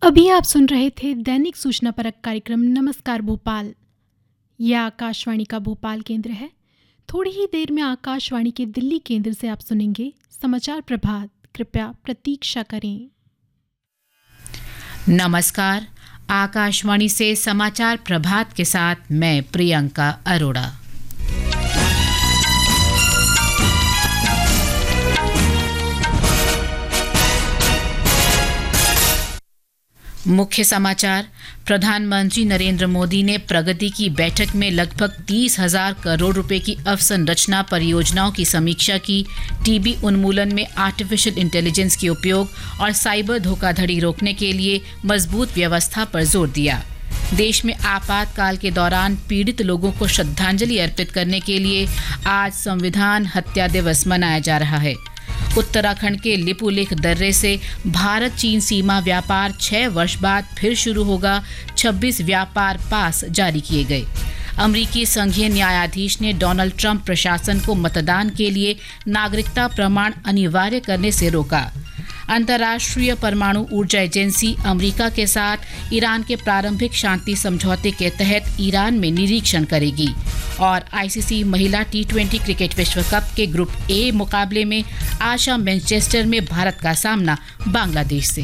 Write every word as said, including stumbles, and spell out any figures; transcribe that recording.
अभी आप सुन रहे थे दैनिक सूचना परक कार्यक्रम नमस्कार भोपाल। यह आकाशवाणी का भोपाल केंद्र है। थोड़ी ही देर में आकाशवाणी के दिल्ली केंद्र से आप सुनेंगे समाचार प्रभात। कृपया प्रतीक्षा करें। नमस्कार, आकाशवाणी से समाचार प्रभात के साथ मैं प्रियंका अरोड़ा। मुख्य समाचार। प्रधानमंत्री नरेंद्र मोदी ने प्रगति की बैठक में लगभग तीस हजार करोड़ रुपए की अवसंरचना परियोजनाओं की समीक्षा की। टीबी उन्मूलन में आर्टिफिशियल इंटेलिजेंस के उपयोग और साइबर धोखाधड़ी रोकने के लिए मजबूत व्यवस्था पर जोर दिया। देश में आपातकाल के दौरान पीड़ित लोगों को श्रद्धांजलि अर्पित करने के लिए आज संविधान हत्या दिवस मनाया जा रहा है। उत्तराखंड के लिपुलेख दर्रे से भारत चीन सीमा व्यापार छह वर्ष बाद फिर शुरू होगा। छब्बीस व्यापार पास जारी किए गए। अमेरिकी संघीय न्यायाधीश ने डोनाल्ड ट्रंप प्रशासन को मतदान के लिए नागरिकता प्रमाण अनिवार्य करने से रोका। अंतर्राष्ट्रीय परमाणु ऊर्जा एजेंसी अमेरिका के साथ ईरान के प्रारंभिक शांति समझौते के तहत ईरान में निरीक्षण करेगी। और आईसीसी महिला टी ट्वेंटी क्रिकेट विश्व कप के ग्रुप ए मुकाबले में आशा मैनचेस्टर में भारत का सामना बांग्लादेश से।